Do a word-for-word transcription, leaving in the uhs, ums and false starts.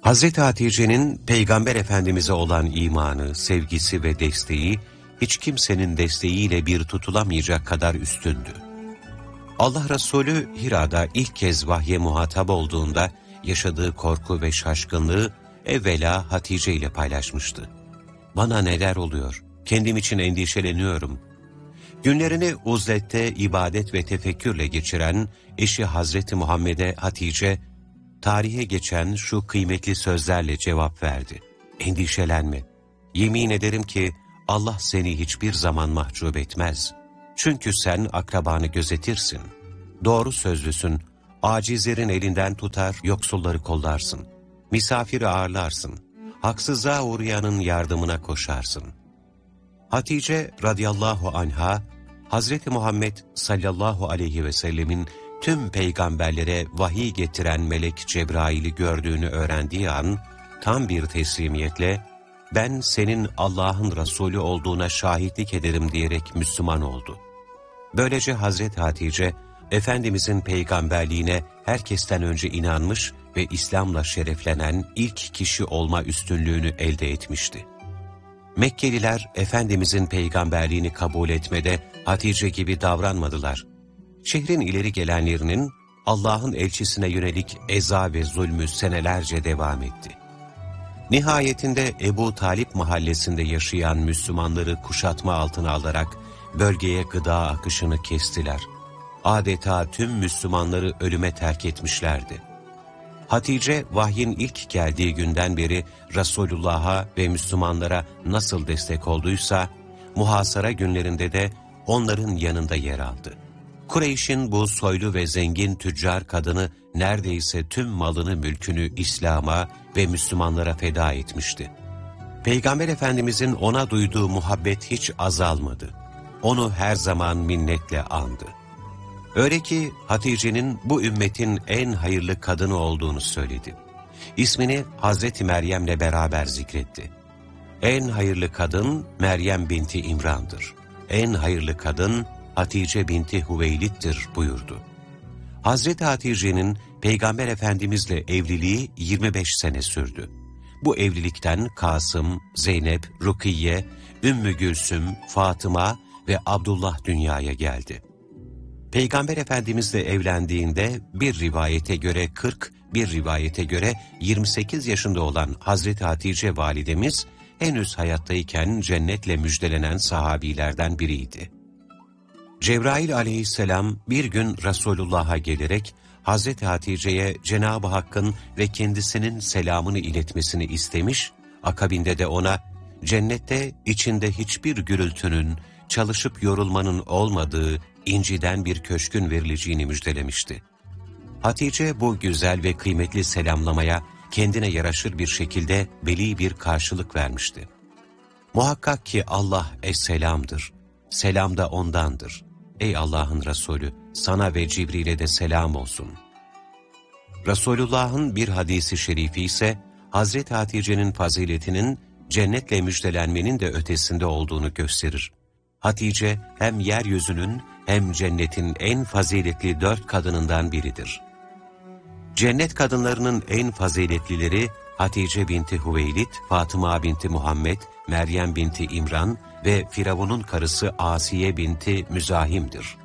Hazreti Hatice'nin Peygamber Efendimiz'e olan imanı, sevgisi ve desteği, hiç kimsenin desteğiyle bir tutulamayacak kadar üstündü. Allah Resulü Hira'da ilk kez vahye muhatap olduğunda yaşadığı korku ve şaşkınlığı evvela Hatice ile paylaşmıştı. "Bana neler oluyor? Kendim için endişeleniyorum." Günlerini uzlette ibadet ve tefekkürle geçiren eşi Hazreti Muhammed'e Hatice, tarihe geçen şu kıymetli sözlerle cevap verdi. "Endişelenme. Yemin ederim ki Allah seni hiçbir zaman mahcup etmez. Çünkü sen akrabanı gözetirsin. Doğru sözlüsün. Acizlerin elinden tutar, yoksulları kollarsın. Misafiri ağırlarsın. Haksıza uğrayanın yardımına koşarsın." Hatice radıyallahu anha, Hazreti Muhammed sallallahu aleyhi ve sellemin tüm peygamberlere vahiy getiren melek Cebrail'i gördüğünü öğrendiği an, tam bir teslimiyetle, "Ben senin Allah'ın Resulü olduğuna şahitlik ederim" diyerek Müslüman oldu. Böylece Hazreti Hatice, Efendimizin peygamberliğine herkesten önce inanmış ve İslam'la şereflenen ilk kişi olma üstünlüğünü elde etmişti. Mekkeliler, Efendimizin peygamberliğini kabul etmede Hatice gibi davranmadılar. Şehrin ileri gelenlerinin Allah'ın elçisine yönelik eza ve zulmü senelerce devam etti. Nihayetinde Ebu Talip mahallesinde yaşayan Müslümanları kuşatma altına alarak bölgeye gıda akışını kestiler. Adeta tüm Müslümanları ölüme terk etmişlerdi. Hatice, vahyin ilk geldiği günden beri Resulullah'a ve Müslümanlara nasıl destek olduysa, muhasara günlerinde de onların yanında yer aldı. Kureyş'in bu soylu ve zengin tüccar kadını neredeyse tüm malını mülkünü İslam'a ve Müslümanlara feda etmişti. Peygamber Efendimizin ona duyduğu muhabbet hiç azalmadı. Onu her zaman minnetle andı. Öyle ki Hatice'nin bu ümmetin en hayırlı kadını olduğunu söyledi. İsmini Hazreti Meryem'le beraber zikretti. En hayırlı kadın Meryem binti İmran'dır. En hayırlı kadın Hatice binti Hüveylid'dir buyurdu. Hazreti Hatice'nin Peygamber Efendimizle evliliği yirmi beş sene sürdü. Bu evlilikten Kasım, Zeynep, Rukiye, Ümmü Gülsüm, Fatıma ve Abdullah dünyaya geldi. Peygamber Efendimizle evlendiğinde bir rivayete göre kırk, bir rivayete göre yirmi sekiz yaşında olan Hazreti Hatice validemiz henüz hayattayken cennetle müjdelenen sahabilerden biriydi. Cebrail aleyhisselam bir gün Resulullah'a gelerek Hazreti Hatice'ye Cenab-ı Hakk'ın ve kendisinin selamını iletmesini istemiş, akabinde de ona cennette içinde hiçbir gürültünün, çalışıp yorulmanın olmadığı inciden bir köşkün verileceğini müjdelemişti. Hatice bu güzel ve kıymetli selamlamaya kendine yaraşır bir şekilde veli bir karşılık vermişti. "Muhakkak ki Allah es-selam'dır, selam da ondandır. Ey Allah'ın Resulü, sana ve Cibril'e de selam olsun." Resulullah'ın bir hadisi şerifi ise Hazreti Hatice'nin faziletinin cennetle müjdelenmenin de ötesinde olduğunu gösterir. Hatice hem yeryüzünün hem cennetin en faziletli dört kadınından biridir. Cennet kadınlarının en faziletlileri Hatice binti Hüveylid, Fatıma binti Muhammed, Meryem binti İmran ve Firavun'un karısı Asiye binti Müzahim'dir.